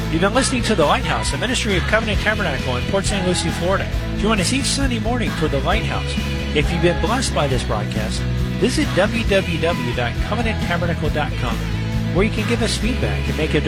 You've been listening to The Lighthouse, a ministry of Covenant Tabernacle in Port St. Lucie, Florida. Join us each Sunday morning for The Lighthouse. If you've been blessed by this broadcast, visit www.covenanttabernacle.com, where you can give us feedback and make a